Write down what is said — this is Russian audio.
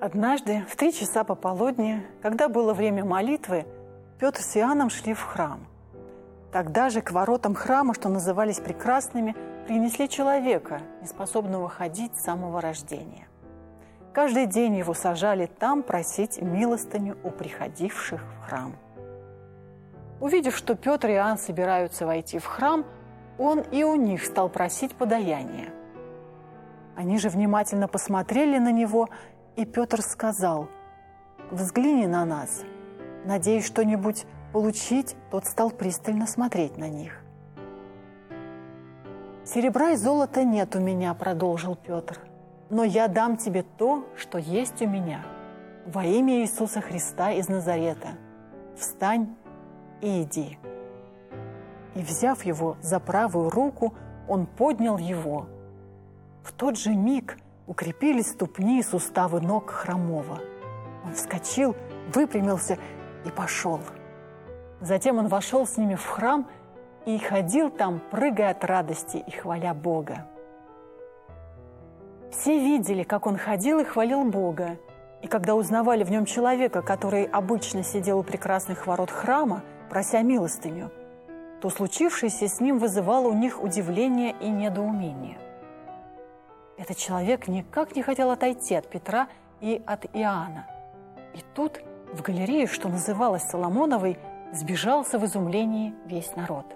Однажды в 3 часа пополудни, когда было время молитвы, Петр с Иоанном шли в храм. Тогда же к воротам храма, что назывались прекрасными, принесли человека, неспособного ходить с самого рождения. Каждый день его сажали там просить милостыню у приходивших в храм. Увидев, что Петр и Иоанн собираются войти в храм, он и у них стал просить подаяние. Они же внимательно посмотрели на него, и Петр сказал: «Взгляни на нас». Надеясь что-нибудь получить, тот стал пристально смотреть на них. «Серебра и золота нет у меня», – продолжил Петр, «но я дам тебе то, что есть у меня. Во имя Иисуса Христа из Назарета. Встань и иди». И, взяв его за правую руку, он поднял его. В тот же миг укрепились ступни и суставы ног хромого. Он вскочил, выпрямился и пошел. Затем он вошел с ними в храм и ходил там, прыгая от радости и хваля Бога. Все видели, как он ходил и хвалил Бога, и когда узнавали в нем человека, который обычно сидел у прекрасных ворот храма, прося милостыню, то случившееся с ним вызывало у них удивление и недоумение. Этот человек никак не хотел отойти от Петра и от Иоанна. И тут в галерее, что называлась Соломоновой, сбежался в изумлении весь народ.